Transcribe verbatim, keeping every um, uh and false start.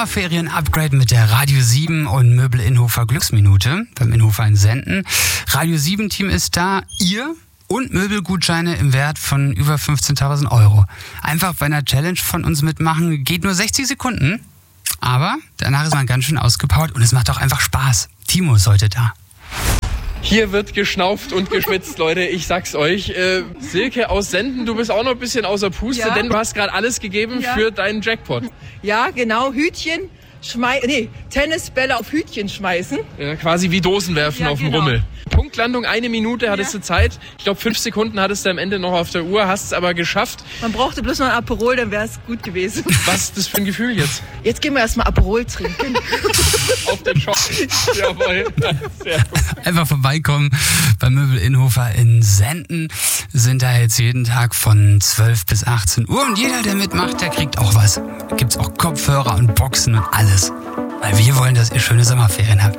Sommerferien upgraden mit der Radio sieben und Möbel Inhofer Glücksminute beim Inhofer in Senden. Radio sieben Team ist da, ihr und Möbelgutscheine im Wert von über fünfzehntausend Euro. Einfach bei einer Challenge von uns mitmachen, geht nur sechzig Sekunden, aber danach ist man ganz schön ausgepowert und es macht auch einfach Spaß. Timo ist heute da. Hier wird geschnauft und geschwitzt, Leute, ich sag's euch. Äh, Silke aus Senden, du bist auch noch ein bisschen außer Puste, Ja. denn du hast gerade alles gegeben Ja. für deinen Jackpot. Ja, genau, Hütchen schmeißen, nee, Tennisbälle auf Hütchen schmeißen. Ja, quasi wie Dosen werfen Ja, auf dem genau. Rummel. Punktlandung, eine Minute hattest Ja. du Zeit. Ich glaube, fünf Sekunden hattest du am Ende noch auf der Uhr, hast es aber geschafft. Man brauchte bloß noch ein Aperol, dann wäre es gut gewesen. Was ist das für ein Gefühl jetzt? Jetzt gehen wir erstmal Aperol trinken. Auf den Shop. Jawohl. Sehr gut. Einfach vorbeikommen beim Möbel Inhofer in Senden. Sind da jetzt jeden Tag von zwölf bis achtzehn Uhr. Und jeder, der mitmacht, der kriegt auch was. Gibt's auch Kopfhörer und Boxen und alles. Weil wir wollen, dass ihr schöne Sommerferien habt.